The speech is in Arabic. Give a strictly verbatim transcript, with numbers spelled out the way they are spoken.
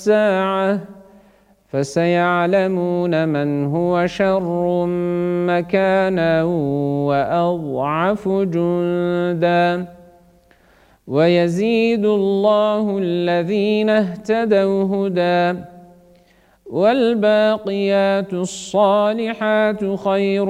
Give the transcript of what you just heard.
الساعة فسيعلمون من هو شر مكانا وأضعف جندا ويزيد الله الذين اهتدوا هدى والباقيات الصالحات خير